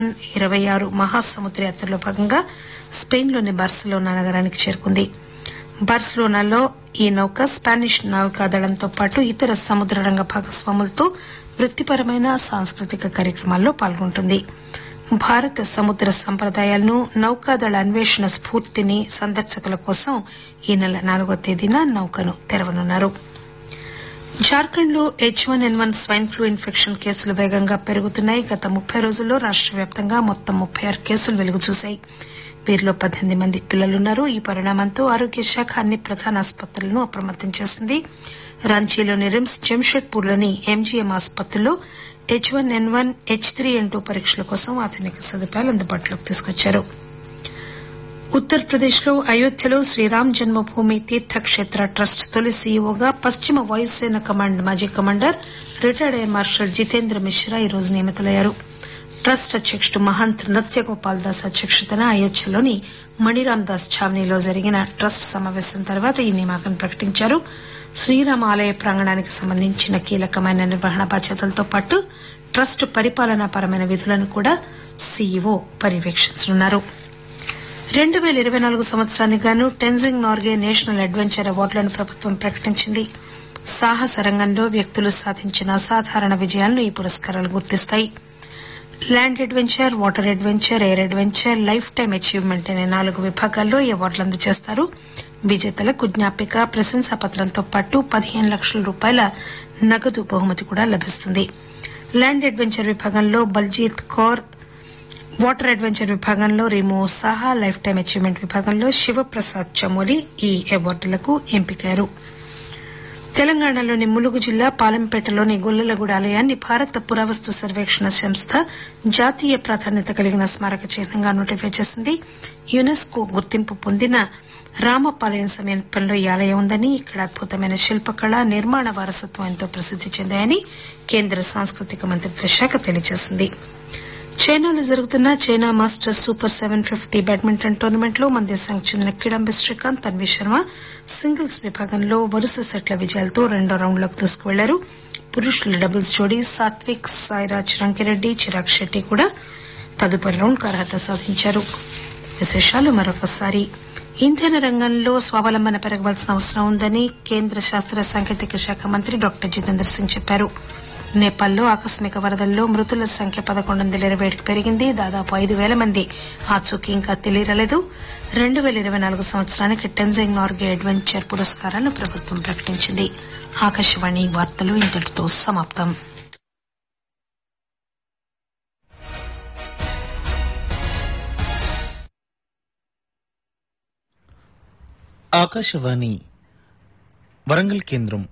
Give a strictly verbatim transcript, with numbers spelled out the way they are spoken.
ఇరవై ఆరు మహాసముద్ర యాత్రలో భాగంగా స్పెయిన్లోని బార్సిలోనా నగరానికి చేరుకుంది. బార్సిలోనాలో ఈ నౌక స్పానిష్ నావికాదళంతో పాటు ఇతర సముద్ర రంగ భాగస్వాములతో వృత్తిపరమైన సాంస్కృతిక కార్యక్రమాల్లో పాల్గొంటుంది. భారత సముద్ర సంప్రదాయాలను, నౌకాదళ అన్వేషణ స్ఫూర్తిని సందర్శకుల కోసం ఈ నెల నాలుగో తేదీన నౌకను తెరవనున్నారు. జార్ఖండ్ లో హెచ్ వన్ ఎన్ వన్ స్వైన్ ఫ్లూ ఇన్ఫెక్షన్ కేసులు వేగంగా పెరుగుతున్నాయి. గత ముప్పై రోజుల్లో రాష్ట వ్యాప్తంగా మొత్తం ముప్పై ఆరు కేసులు వెలుగు చూశాయి. వీరిలో పద్దెనిమిది మంది పిల్లలున్నారు. ఈ పరిణామంతో ఆరోగ్య శాఖ అన్ని ప్రధాన ఆసుపత్రులను అప్రమత్తం చేసింది. రాంచీలోని రిమ్స్, జంషెడ్పూర్లోని ఎంజీఎం ఆసుపత్రుల్లో హెచ్ వన్ ఎన్ వన్, హెచ్ త్రీ ఎన్ టూ పరీక్షల కోసం ఆధునిక సదుపాయాలు అందుబాటులోకి తీసుకొచ్చారు. ఉత్తరప్రదేశ్ లో అయోధ్యలో శ్రీరామ్ జన్మభూమి తీర్థక్షేత్ర ట్రస్ట్ తొలి సీఈఓగా పశ్చిమ వాయుసేన కమాండ్ మాజీ commander retired air marshal Jitendra Mishra ఈ రోజు నియమితులయ్యారు. ట్రస్ట్ అధ్యకుడు మహంత్ నృత్యగోపాల్ దాస్ అధ్యక్షతన అయోధ్యలోని మణిరామ్ దాస్ ఛావనీలో జరిగిన ట్రస్ట్ సమావేశం తర్వాత ఈ నియామకం ప్రకటించారు. శ్రీరామ ఆలయ ప్రాంగణానికి సంబంధించిన కీలకమైన నిర్వహణ బాధ్యతలతో పాటు ట్రస్ట్ పరిపాలనాపరమైన విధులను కూడా సీఈఓ పర్యవేక్షించనున్నారు. రెండు పేల ఇరవై నాలుగు సంవత్సరానికి గాను టెన్జింగ్ నార్గే నేషనల్ అడ్వెంచర్ అవార్డులను ప్రభుత్వం ప్రకటించింది. సాహస రంగంలో వ్యక్తులు సాధించిన అసాధారణ విజయాలను ఈ పురస్కారాలు గుర్తిస్తాయి. Land adventure, water adventure, air adventure, life time achievement అనే నాలుగు విభాగాల్లో ఈ అవార్డులు అందజేస్తారు. విజేతలకు జ్ఞాపిక, ప్రశంసా పత్రంతో పాటు పదిహేను లక్షల రూపాయల నగదు బహుమతి కూడా లభిస్తుంది. ల్యాండ్ అడ్వెంచర్ విభాగంలో బల్జీత్ కౌర్, వాటర్ అడ్వెంచర్ విభాగంలో Remo Saha, life time achievement విభాగంలో శివప్రసాద్ చమోలి ఈ అవార్డులకు ఎంపికయ్యారు. తెలంగాణలోని ములుగు జిల్లా పాలెంపేటలోని గొల్లలగూడ ఆలయాన్ని భారత పురావస్తు సర్వేక్షణ సంస్థ జాతీయ ప్రాధాన్యత కలిగిన స్మారక చిహ్నంగా నోటిఫై చేసింది. యునెస్కో గుర్తింపు పొందిన రామపాలయం సమీపంలో ఈ ఆలయం ఉందని, ఇక్కడ అద్భుతమైన శిల్పకళ, నిర్మాణ వారసత్వం ఎంతో ప్రసిద్ది చెందాయని కేంద్ర సాంస్కృతిక మంత్రిత్వ శాఖ తెలియజేసింది. చైనాలో జరుగుతున్న China masters super seven fifty badminton tournament లో మన దేశానికి చెందిన కిడాంబి శ్రీకాంత్, తన్వీ శర్మ సింగిల్స్ విభాగంలో వరుస సెట్ల విజయాలతో రెండో రౌండ్లోకి దూసుకువెళ్లారు. పురుషుల డబుల్స్ జోడీ సాత్విక్ సాయిరాజ్ రంకిరెడ్డి, చిరాగ్ శెట్టి కూడా తదుపరి రౌండ్కు అర్హత సాధించారు. విశేషాలు మరొకసారి. ఇంధన రంగంలో స్వావలంబన పెరగవలసిన అవసరం ఉందని కేంద్ర శాస్త్ర సాంకేతిక శాఖ మంత్రి డాక్టర్ జితేంద్ర సింగ్ చెప్పారు. నేపాల్లో ఆకస్మిక వరదల్లో మృతుల సంఖ్య పదకొండు వందల ఇరవై ఏడుకు పెరిగింది. దాదాపు ఐదు పేల మంది ఆచూకీ ఇంకా తెలియరాలేదు. రెండు పేల ఇరవై నాలుగు సంవత్సరానికి టెన్జింగ్ నార్గే అడ్వెంచర్ పురస్కారాలను ప్రభుత్వం ప్రకటించింది. ఆకాశవాణి వార్తలు ఇంతటితో సమాప్తం. ఆకాశవాణి వరంగల్ కేంద్రం